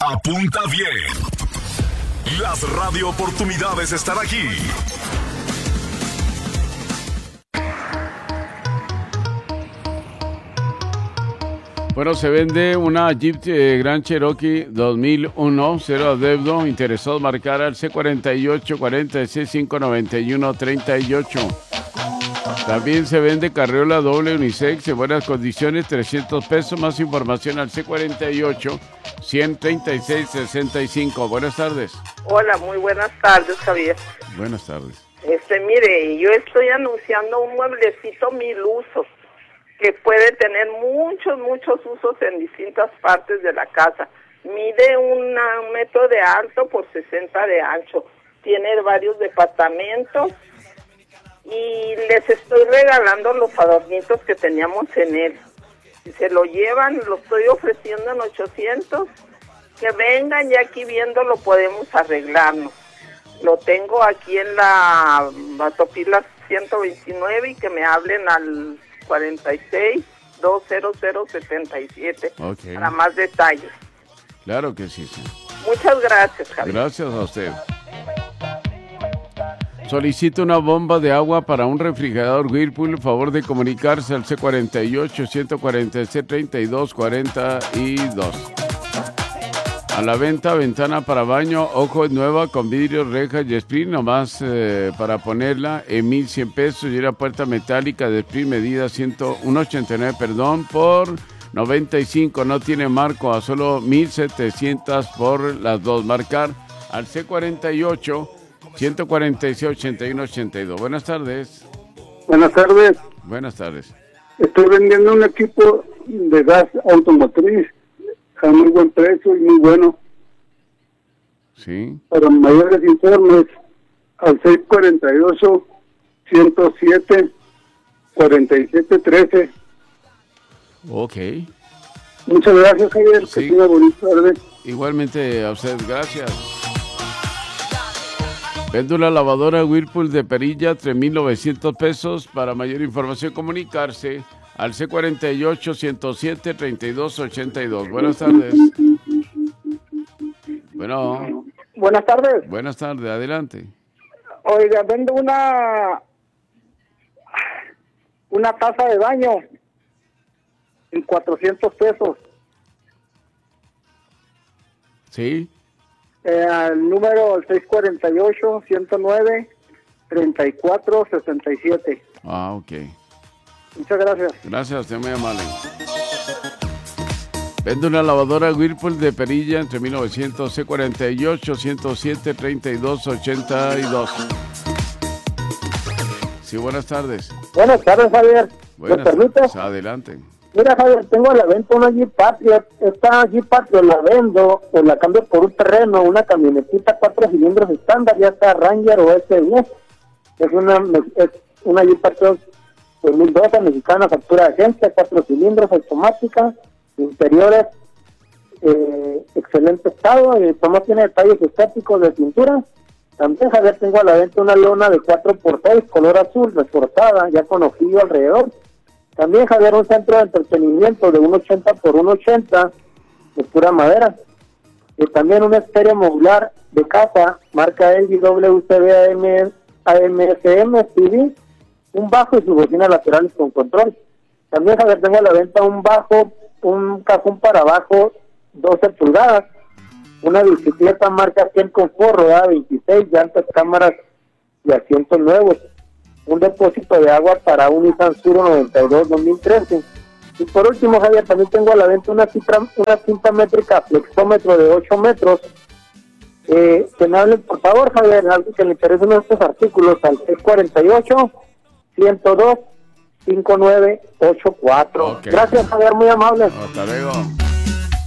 Apunta bien. Las radio oportunidades están aquí. Bueno, se vende una Jeep Grand Cherokee 2001, cero adeudo, interesados marcar al C48 46 591 38. También se vende carriola doble unisex en buenas condiciones, 300 pesos. Más información al C48 136 65. Buenas tardes. Hola, muy buenas tardes, Javier. Buenas tardes. Mire, yo estoy anunciando un mueblecito 1000 usos que puede tener muchos usos en distintas partes de la casa. Mide 1 metro de alto por 60 de ancho. Tiene varios departamentos y les estoy regalando los adornitos que teníamos en él. Si se lo llevan, lo estoy ofreciendo en 800. Que vengan ya aquí viendo, lo podemos arreglarnos. Lo tengo aquí en la Batopila 129 y que me hablen al 46 20077 Okay. Para más detalles. Claro que sí, sí. Muchas gracias, Javier. Gracias a usted. Solicita una bomba de agua para un refrigerador Whirlpool. Favor de comunicarse al C48 146 32 42. A la venta, ventana para baño, ojo nueva con vidrio, rejas y spring, nomás para ponerla en 1,100 pesos. Y una puerta metálica de spring medida 189, por 95. No tiene marco, a solo 1,700 por las dos. Marcar al C48 146 81 82. Buenas tardes. Buenas tardes. Buenas tardes. Estoy vendiendo un equipo de gas automotriz a muy buen precio y muy bueno. Sí. Para mayores informes al 648 107 4713. Ok. Muchas gracias, Javier. Sí. Que tenga bonita tarde. Igualmente a usted, gracias. Vendo una lavadora Whirlpool de perilla, 3,900 pesos. Para mayor información, comunicarse al C48 107 32 82. Buenas tardes. Bueno. Buenas tardes. Buenas tardes, adelante. Oiga, vendo una taza de baño en 400 pesos. ¿Sí? El número 648 109 34 67. Ah, ok. Muchas gracias. Gracias, usted muy amable. Vende una lavadora Whirlpool de perilla entre 1900 C48 107 32 82. Sí, buenas tardes. Buenas tardes, Javier. ¿Me permites? Adelante. Mira, Javier, tengo a la venta una Jeep Patriot. Esta Jeep Patriot la vendo o la cambio por un terreno, una camionetita 4 cilindros estándar, ya sea Ranger o S10. Es una Jeep Patriot 2012 mexicana, factura de agencia, 4 cilindros, automática, interiores, excelente estado, como tiene detalles estéticos de pintura. También, Javier, tengo a la venta una lona de 4x6, color azul, reforzada, ya con ojillo alrededor. También, Javier, un centro de entretenimiento de 1.80 por 1.80, de pura madera. Y también un estéreo modular de casa, marca LG WCB AMFM TV, un bajo y sus bocinas laterales con control. También, Javier, tengo a la venta un cajón para bajo 12 pulgadas, una bicicleta marca 100 Confort, rodada 26, llantas, cámaras y asientos nuevos, un depósito de agua para un Nissan Suro 92 2013. Y por último, Javier, también tengo a la venta una cinta métrica flexómetro de 8 metros. Que me hablen, por favor, Javier, algo que le interesen estos artículos al 648 102 5984. Okay. Gracias, Javier, muy amable. Hasta luego.